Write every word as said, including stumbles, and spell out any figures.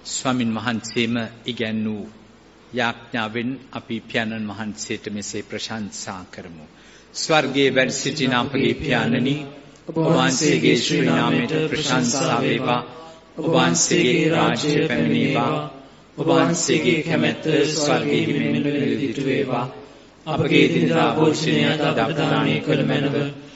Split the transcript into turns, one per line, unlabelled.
ස්වාමින් වහන්සේම ඉගැන්වූ යාඥාවෙන් අපි පියාණන් වහන්සේට මෙසේ ප්‍රශංසා කරමු. ස්වර්ගයේ වැඩ සිටින අපගේ පියාණනි, ඔබ වහන්සේගේ ශ්‍රී නාමයට ප්‍රශංසා වේවා. ඔබ වහන්සේගේ රාජ්‍ය පැමිණේවා. ඔබ වහන්සේගේ කැමැත්ත ස්වර්ගයේ මෙන් නිරත වේවා. අපගේ දිනදා භෝජනය අද අප දානය කළ මැනව